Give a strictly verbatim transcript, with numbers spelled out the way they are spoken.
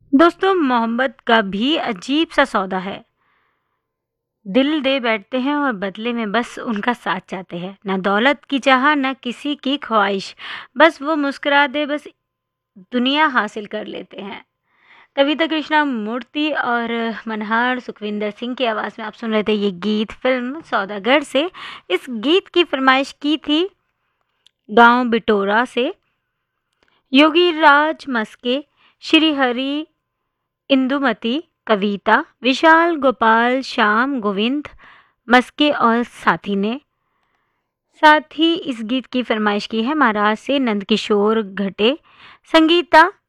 दोस्तों, मोहब्बत का भी अजीब सा सौदा है। दिल दे बैठते हैं और बदले में बस उनका साथ चाहते हैं। ना दौलत की चाह, ना किसी की ख्वाहिश, बस वो मुस्कुरा दे, बस दुनिया हासिल कर लेते हैं। कविता कृष्णा मूर्ति और मनहार सुखविंदर सिंह की आवाज़ में आप सुन रहे थे ये गीत फिल्म सौदागर से। इस गीत की फरमाइश की थी गांव बिटोरा से योगी राज मस्के, श्री हरि, इंदुमती, कविता, विशाल, गोपाल, श्याम, गोविंद मस्के और साथी ने। साथ ही इस गीत की फरमाइश की है महाराज से नंदकिशोर घटे, संगीता